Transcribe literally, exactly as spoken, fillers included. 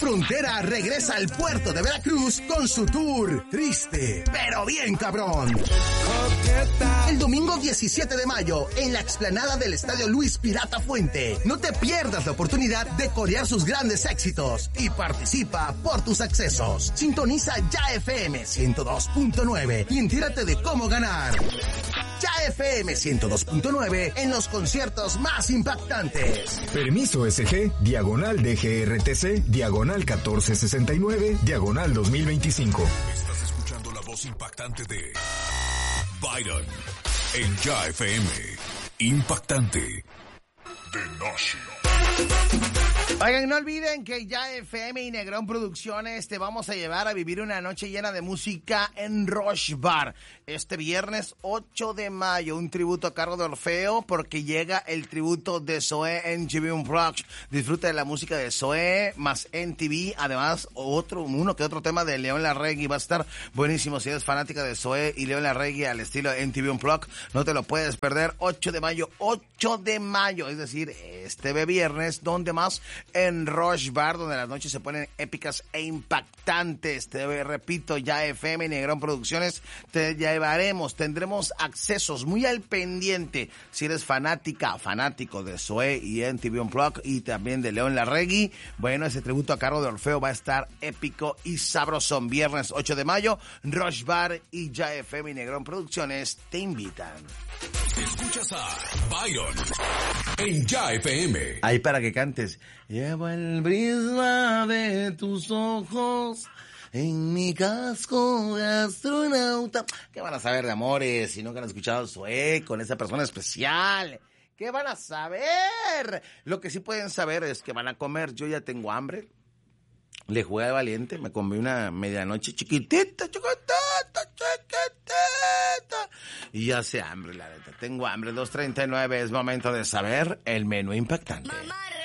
Frontera regresa al puerto de Veracruz con su tour Triste, pero bien cabrón. El domingo diecisiete de mayo, en la explanada del Estadio Luis Pirata Fuente. No te pierdas la oportunidad de corear sus grandes éxitos y participa por tus accesos. Sintoniza Ya F M ciento dos punto nueve y entérate de cómo ganar. Ya F M ciento dos punto nueve en los conciertos más impactantes. Permiso S G, diagonal D G R T C, diagonal catorce sesenta y nueve, diagonal dos mil veinticinco. Estás escuchando la voz impactante de Byron en Ya F M. Impactante de National. Oigan, no olviden que Ya F M y Negrón Producciones te vamos a llevar a vivir una noche llena de música en Rush Bar. Este viernes ocho de mayo, un tributo a cargo de Orfeo, porque llega el tributo de Zoé en T V Unplugged. Disfruta de la música de Zoé más N T V. Además, otro, uno que otro tema de León Larregui va a estar buenísimo. Si eres fanática de Zoé y León Larregui al estilo N T V Unplugged, no te lo puedes perder. ocho de mayo, ocho de mayo, es decir, este viernes, donde más en Rush Bar, donde las noches se ponen épicas e impactantes. Te repito, Ya F M y Negrón Producciones te llevaremos, tendremos accesos muy al pendiente. Si eres fanática, fanático de Zoé y N T V Unplugged y también de León Larregui, bueno, ese tributo a cargo de Orfeo va a estar épico y sabroso. Viernes ocho de mayo, Rush Bar y Ya F M y Negrón Producciones te invitan. Escuchas a Byron en Ya F M. Ahí para que cantes. Llevo el prisma de tus ojos en mi casco de astronauta. ¿Qué van a saber de amores si nunca han escuchado Zoé con esa persona especial? ¿Qué van a saber? Lo que sí pueden saber es que van a comer. Yo ya tengo hambre. Le jugué al valiente, me comí una medianoche chiquitita, chiquitita, chiquitita. Y ya hace hambre, la neta. Tengo hambre. dos treinta y nueve, es momento de saber el menú impactante. Mamá.